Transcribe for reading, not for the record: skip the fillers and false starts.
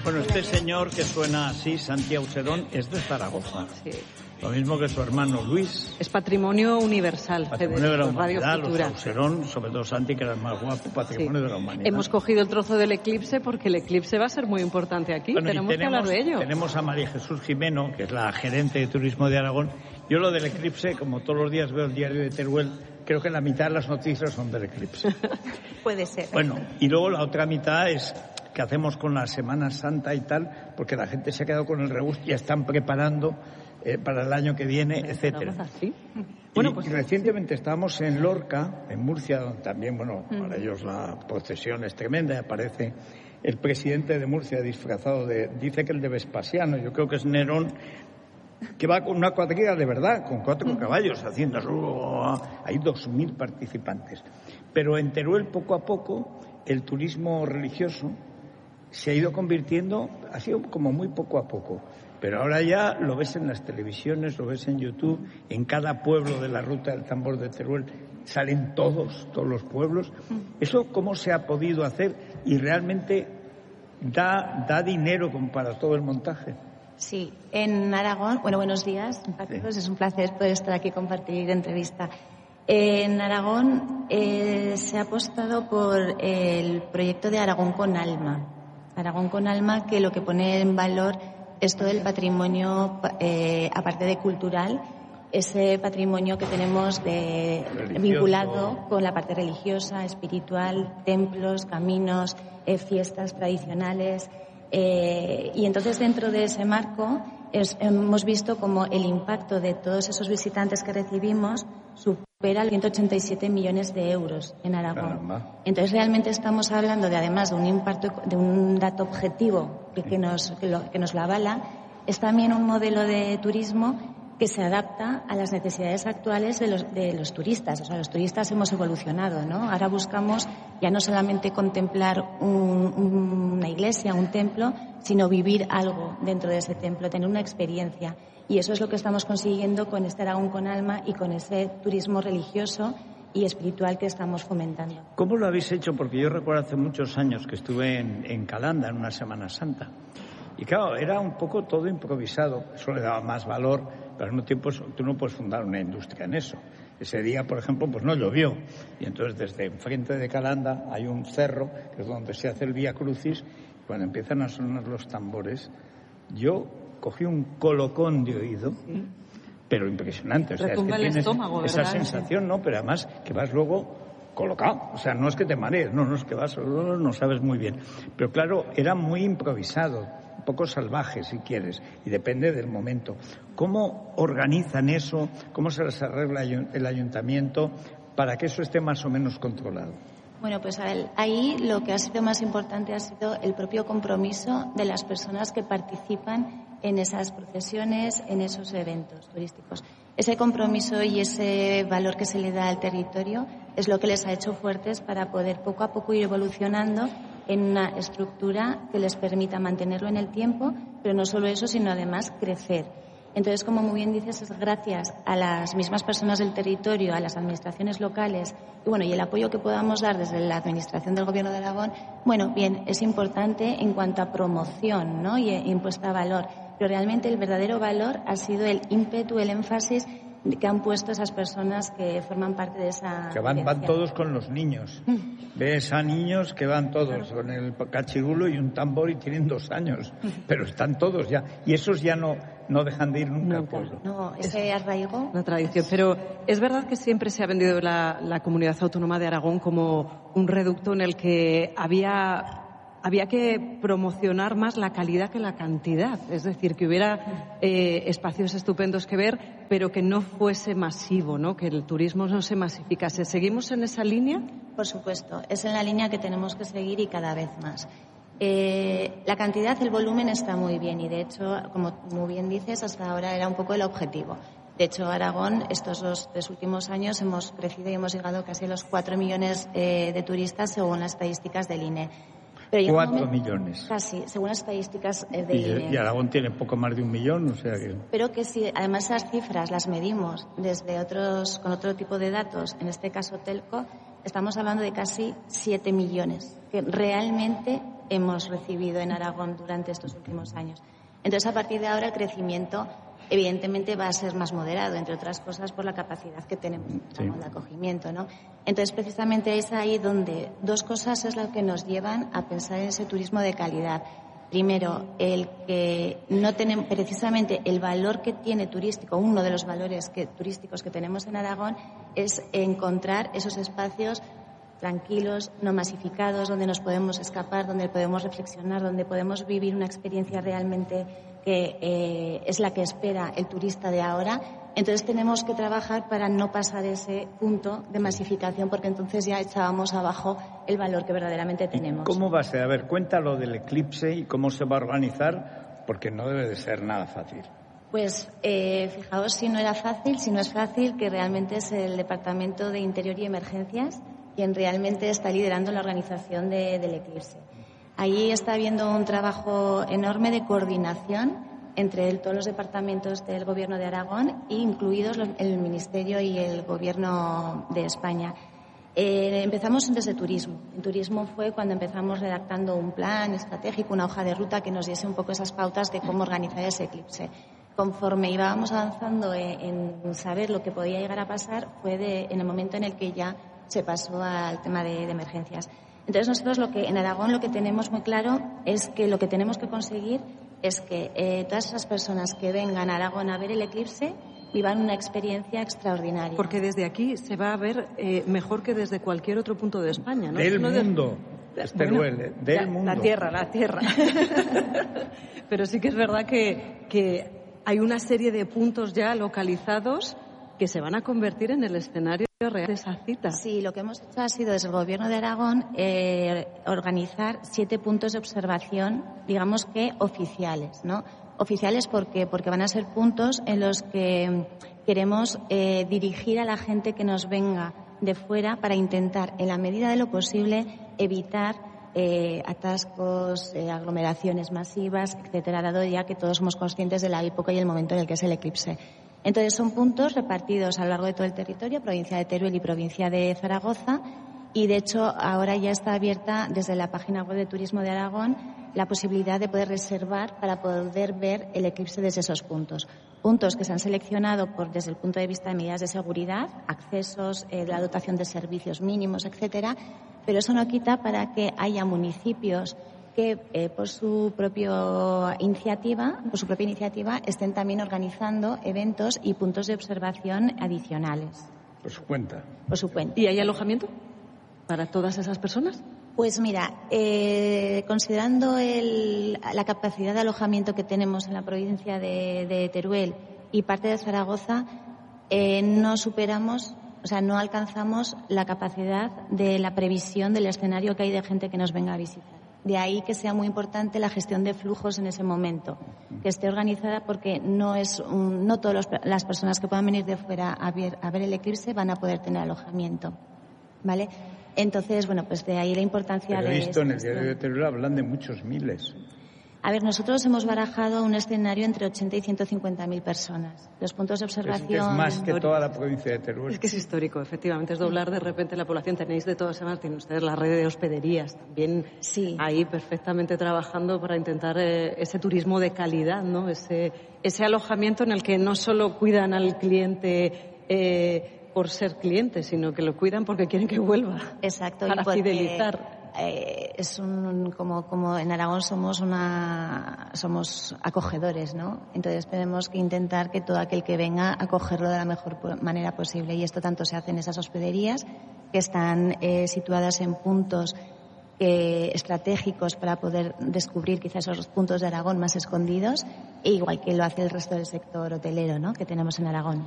Bueno, este señor que suena así, Santi Auserón, es de Zaragoza. Sí. Lo mismo que su hermano Luis. Es patrimonio universal. Patrimonio de la humanidad, Radio Futura. los Auserón, sobre todo Santi, que era el más guapo, patrimonio de la humanidad. Hemos cogido el trozo del eclipse porque el eclipse va a ser muy importante aquí. Bueno, tenemos que hablar de ello. Tenemos a María Jesús Jimeno, que es la gerente de turismo de Aragón. Yo lo del eclipse, como todos los días veo el diario de Teruel, creo que la mitad de las noticias son del eclipse. Puede ser. Bueno, y luego la otra mitad es qué hacemos con la Semana Santa y tal, porque la gente se ha quedado con el rebus, ya están preparando para el año que viene, etcétera. Bueno, y recientemente estábamos en Lorca, en Murcia, donde también, bueno, para ellos la procesión es tremenda, y aparece el presidente de Murcia disfrazado dice que el de Vespasiano, yo creo que es Nerón, que va con una cuadrilla de verdad, con 4 caballos, haciendo... Hay 2.000 participantes. Pero en Teruel, poco a poco, el turismo religioso se ha ido convirtiendo, ha sido como muy poco a poco, pero ahora ya lo ves en las televisiones, lo ves en YouTube, en cada pueblo de la Ruta del Tambor de Teruel salen todos los pueblos. ¿Eso cómo se ha podido hacer? Y realmente da dinero como para todo el montaje. Sí, en Aragón, buenos días a todos, es un placer poder estar aquí y compartir entrevista. En Aragón se ha apostado por el proyecto de Aragón con Alma. Aragón con Alma, que lo que pone en valor es todo el patrimonio, aparte de cultural, ese patrimonio que tenemos vinculado con la parte religiosa, espiritual, templos, caminos, fiestas tradicionales. Y entonces dentro de ese marco hemos visto como el impacto de todos esos visitantes que recibimos supera los 187 millones de euros en Aragón. Caramba. Entonces realmente estamos hablando de, además de un impacto, de un dato objetivo que nos lo avala, es también un modelo de turismo que se adapta a las necesidades actuales de los turistas. O sea, los turistas hemos evolucionado, ¿no? Ahora buscamos ya no solamente contemplar una iglesia, un templo, sino vivir algo dentro de ese templo, tener una experiencia. Y eso es lo que estamos consiguiendo con este Aragón con Alma y con ese turismo religioso y espiritual que estamos fomentando. ¿Cómo lo habéis hecho? Porque yo recuerdo hace muchos años que estuve en Calanda en una Semana Santa. Y claro, era un poco todo improvisado. Eso le daba más valor, pero al mismo tiempo tú no puedes fundar una industria en eso. Ese día, por ejemplo, pues no llovió. Y entonces desde enfrente de Calanda hay un cerro, que es donde se hace el Vía Crucis. Cuando empiezan a sonar los tambores, yo cogí un colocón de oído, pero impresionante. O sea, es que el tienes estómago, esa ¿verdad? sensación, ¿no? Pero además que vas luego colocado. O sea, no es que te marees, no es que vas, no sabes muy bien. Pero claro, era muy improvisado, un poco salvaje, si quieres, y depende del momento. ¿Cómo organizan eso? ¿Cómo se les arregla el ayuntamiento para que eso esté más o menos controlado? Bueno, pues ahí lo que ha sido más importante ha sido el propio compromiso de las personas que participan en esas procesiones, en esos eventos turísticos. Ese compromiso y ese valor que se le da al territorio es lo que les ha hecho fuertes para poder poco a poco ir evolucionando en una estructura que les permita mantenerlo en el tiempo, pero no solo eso, sino además crecer. Entonces, como muy bien dices, es gracias a las mismas personas del territorio, a las administraciones locales y el apoyo que podamos dar desde la administración del Gobierno de Aragón, es importante en cuanto a promoción, ¿no? Y impuesta a valor. Pero realmente el verdadero valor ha sido el ímpetu, el énfasis que han puesto esas personas que forman parte de esa... Que van todos con los niños. Ves a niños que van todos con el cachirulo y un tambor y tienen 2 años. Pero están todos ya. Y esos ya no dejan de ir nunca al pueblo. No, ese arraigo... Una tradición. Pero es verdad que siempre se ha vendido la Comunidad Autónoma de Aragón como un reducto en el que había que promocionar más la calidad que la cantidad. Es decir, que hubiera espacios estupendos que ver, pero que no fuese masivo, ¿no? Que el turismo no se masificase. ¿Seguimos en esa línea? Por supuesto, es en la línea que tenemos que seguir y cada vez más. La cantidad, el volumen está muy bien y, de hecho, como muy bien dices, hasta ahora era un poco el objetivo. De hecho, Aragón, estos 3 últimos años hemos crecido y hemos llegado casi a los 4 millones de turistas según las estadísticas del INE. Pero 4 millones. Casi, según las estadísticas del INE. Y Aragón tiene poco más de 1 millón, o sea que... Pero que si además esas cifras las medimos con otro tipo de datos, en este caso Telco, estamos hablando de casi 7 millones, que realmente hemos recibido en Aragón durante estos últimos años. Entonces, a partir de ahora, el crecimiento evidentemente va a ser más moderado, entre otras cosas por la capacidad que tenemos de acogimiento, ¿no? Entonces, precisamente es ahí donde dos cosas es lo que nos llevan a pensar en ese turismo de calidad. Primero, el que no tenemos, precisamente el valor que tiene turístico, uno de los valores turísticos que tenemos en Aragón es encontrar esos espacios tranquilos, no masificados, donde nos podemos escapar, donde podemos reflexionar, donde podemos vivir una experiencia realmente que es la que espera el turista de ahora. Entonces tenemos que trabajar para no pasar ese punto de masificación, porque entonces ya echábamos abajo el valor que verdaderamente tenemos. ¿Cómo va a ser? A ver, cuéntalo del eclipse y cómo se va a organizar, porque no debe de ser nada fácil. Pues fijaos si no es fácil, que realmente es el Departamento de Interior y Emergencias quien realmente está liderando la organización del eclipse. Allí está habiendo un trabajo enorme de coordinación entre todos los departamentos del Gobierno de Aragón, incluidos el Ministerio y el Gobierno de España. Empezamos desde turismo. En turismo fue cuando empezamos redactando un plan estratégico, una hoja de ruta que nos diese un poco esas pautas de cómo organizar ese eclipse. Conforme íbamos avanzando en saber lo que podía llegar a pasar, fue en el momento en el que ya se pasó al tema de emergencias. Entonces nosotros en Aragón lo que tenemos muy claro es que lo que tenemos que conseguir es que todas esas personas que vengan a Aragón a ver el eclipse vivan una experiencia extraordinaria. Porque desde aquí se va a ver mejor que desde cualquier otro punto de España, ¿no? Del mundo. Del mundo. La tierra. Pero sí que es verdad que hay una serie de puntos ya localizados que se van a convertir en el escenario real de esa cita. Sí, lo que hemos hecho ha sido desde el Gobierno de Aragón organizar 7 puntos de observación, digamos que oficiales, ¿no? Oficiales porque van a ser puntos en los que queremos dirigir a la gente que nos venga de fuera para intentar, en la medida de lo posible, evitar atascos, aglomeraciones masivas, etcétera, dado ya que todos somos conscientes de la época y el momento en el que es el eclipse. Entonces son puntos repartidos a lo largo de todo el territorio, provincia de Teruel y provincia de Zaragoza, y de hecho ahora ya está abierta desde la página web de Turismo de Aragón la posibilidad de poder reservar para poder ver el eclipse desde esos puntos. Puntos que se han seleccionado desde el punto de vista de medidas de seguridad, accesos, la dotación de servicios mínimos, etcétera, pero eso no quita para que haya municipios que por su propia iniciativa estén también organizando eventos y puntos de observación adicionales. Por su cuenta. Por su cuenta. ¿Y hay alojamiento para todas esas personas? Pues mira, considerando la capacidad de alojamiento que tenemos en la provincia de Teruel y parte de Zaragoza, no alcanzamos la capacidad de la previsión del escenario que hay de gente que nos venga a visitar. De ahí que sea muy importante la gestión de flujos en ese momento, que esté organizada, porque no todas las personas que puedan venir de fuera a ver el eclipse van a poder tener alojamiento, ¿vale? Entonces, bueno, pues de ahí la importancia de... Pero he visto en el diario de Teruel hablan de muchos miles. A ver, nosotros hemos barajado un escenario entre 80 y 150.000 personas. Los puntos de observación... Es más que toda la provincia de Teruel. Es que es histórico, efectivamente. Es doblar de repente la población. Tenéis de todas maneras, tienen ustedes la red de hospederías también, sí, ahí perfectamente trabajando para intentar ese turismo de calidad, ¿no? Ese alojamiento en el que no solo cuidan al cliente por ser cliente, sino que lo cuidan porque quieren que vuelva. Exacto. Para fidelizar. Como en Aragón somos acogedores, ¿no? Entonces tenemos que intentar que todo aquel que venga acogerlo de la mejor manera posible, y esto tanto se hace en esas hospederías que están situadas en puntos estratégicos para poder descubrir quizás esos puntos de Aragón más escondidos, e igual que lo hace el resto del sector hotelero, ¿no?, que tenemos en Aragón.